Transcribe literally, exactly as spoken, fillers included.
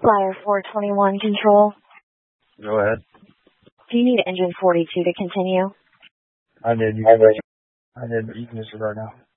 Flyer four twenty-one control. Go ahead. Do you need engine forty-two to continue? I did. You can, I did, but you can disregard now.